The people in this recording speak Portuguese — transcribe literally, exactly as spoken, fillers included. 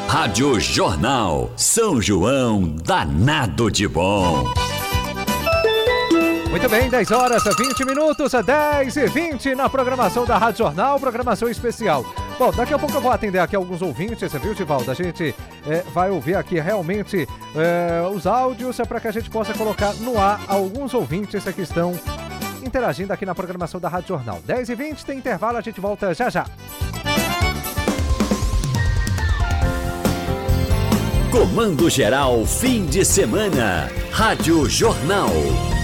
Rádio Jornal, São João danado de bom. Muito bem, dez horas, vinte minutos, dez e vinte na programação da Rádio Jornal, programação especial. Bom, daqui a pouco eu vou atender aqui alguns ouvintes, viu, Divaldo? A gente é, vai ouvir aqui realmente é, os áudios para que a gente possa colocar no ar alguns ouvintes que estão interagindo aqui na programação da Rádio Jornal. dez e vinte, tem intervalo, a gente volta já já. Comando Geral, fim de semana. Rádio Jornal.